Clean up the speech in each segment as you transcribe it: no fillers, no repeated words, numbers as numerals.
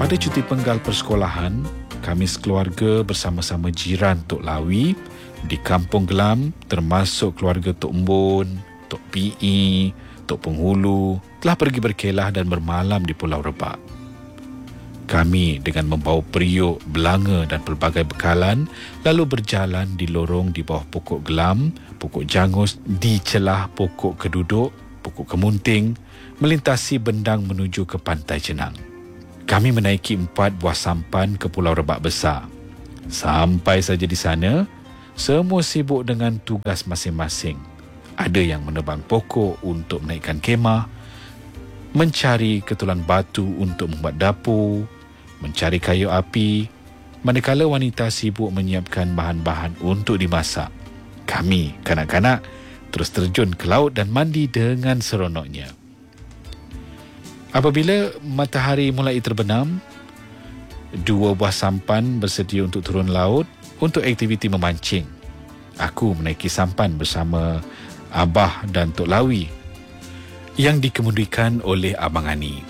Pada cuti penggal persekolahan, kami sekeluarga bersama-sama jiran Tok Lawi di Kampung Gelam, termasuk keluarga Tok Mbun, Tok Pi, Tok Penghulu, telah pergi berkelah dan bermalam di Pulau Rebak. Kami dengan membawa periuk, belanga dan pelbagai bekalan lalu berjalan di lorong di bawah pokok gelam, pokok jangus, di celah pokok keduduk, pokok kemunting, melintasi bendang menuju ke Pantai Jenang. Kami menaiki 4 buah sampan ke Pulau Rebak Besar. Sampai saja di sana, semua sibuk dengan tugas masing-masing. Ada yang menebang pokok untuk menaikkan kemah, mencari ketulan batu untuk membuat dapur, mencari kayu api, manakala wanita sibuk menyiapkan bahan-bahan untuk dimasak. Kami, kanak-kanak, terus terjun ke laut dan mandi dengan seronoknya. Apabila matahari mulai terbenam, 2 buah sampan bersedia untuk turun laut untuk aktiviti memancing. Aku menaiki sampan bersama Abah dan Tok Lawi yang dikemudikan oleh Abang Ani.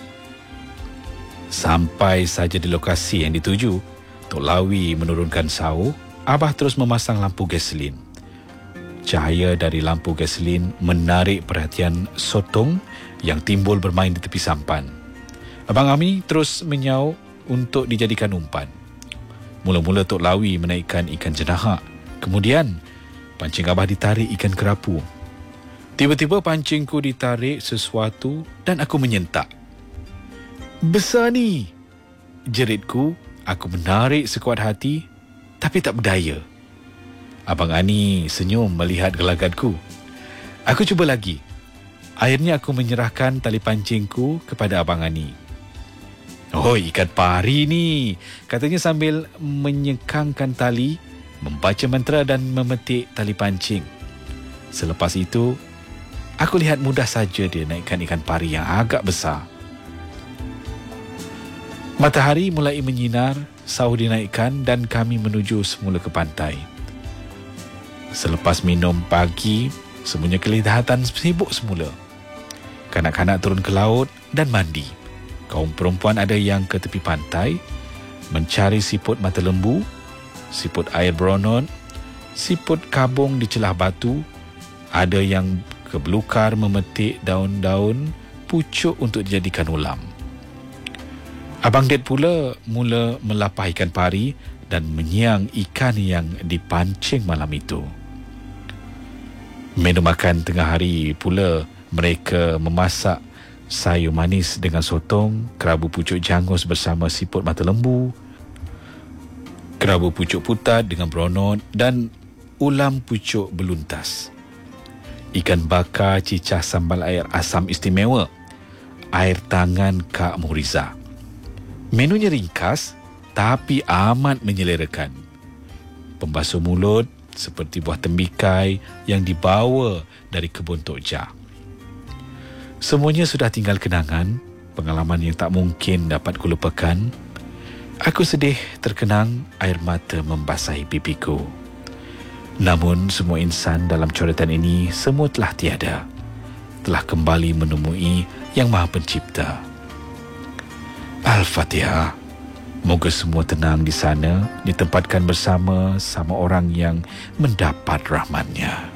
Sampai saja di lokasi yang dituju, Tok Lawi menurunkan sahu, Abah terus memasang lampu gasolin. Cahaya dari lampu gasolin menarik perhatian sotong yang timbul bermain di tepi sampan. Abang Ami terus menyau untuk dijadikan umpan. Mula-mula Tok Lawi menaikkan ikan jenahak. Kemudian, pancing Abah ditarik ikan kerapu. Tiba-tiba pancingku ditarik sesuatu dan aku menyentak. "Besar ni!" jeritku. Aku menarik sekuat hati, tapi tak berdaya. Abang Ani senyum melihat gelagatku. Aku cuba lagi. Akhirnya aku menyerahkan tali pancingku kepada Abang Ani. "Oh, ikan pari ni," katanya sambil menyekangkan tali, membaca mantra dan memetik tali pancing. Selepas itu, aku lihat mudah saja dia naikkan ikan pari yang agak besar. Matahari mulai menyinar, sauh dinaikkan dan kami menuju semula ke pantai. Selepas minum pagi, semuanya kelihatan sibuk semula. Kanak-kanak turun ke laut dan mandi. Kaum perempuan ada yang ke tepi pantai, mencari siput mata lembu, siput air beronot, siput kabung di celah batu. Ada yang ke belukar memetik daun-daun pucuk untuk dijadikan ulam. Abang Ded pula mula melapah ikan pari dan menyiang ikan yang dipancing malam itu. Menu makan tengah hari pula mereka memasak sayur manis dengan sotong, kerabu pucuk jangus bersama siput mata lembu, kerabu pucuk putat dengan beronot dan ulam pucuk beluntas. Ikan bakar cicah sambal air asam istimewa, air tangan Kak Muriza. Menunya ringkas tapi amat menyelerakan. Pembasuh mulut seperti buah tembikai yang dibawa dari kebun Tok Jah. Semuanya sudah tinggal kenangan, pengalaman yang tak mungkin dapat kulupakan. Aku sedih terkenang, air mata membasahi pipiku. Namun semua insan dalam coretan ini semua telah tiada, telah kembali menemui Yang Maha Pencipta. Al-Fatihah. Moga semua tenang di sana, ditempatkan bersama sama orang yang mendapat rahmatnya.